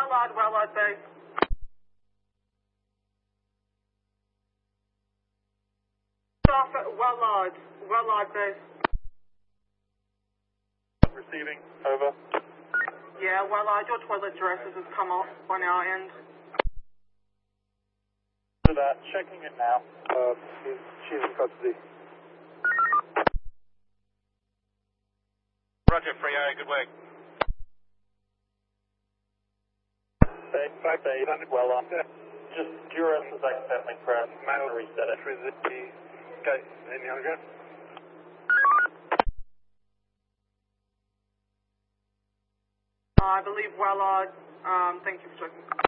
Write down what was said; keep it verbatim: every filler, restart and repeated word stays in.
Wellard, Wellard base. Staff at Wellard, Wellard base. Receiving, over. Yeah, Wellard, your toilet dresses has come off on our end. To that, checking it now. Uh, she's, she's in custody. Roger, Frio, good work. five eight hundred well on. Just Duras was accidentally pressed. Manual reset it. Okay, any on again? I believe Wellard, um, thank you for checking.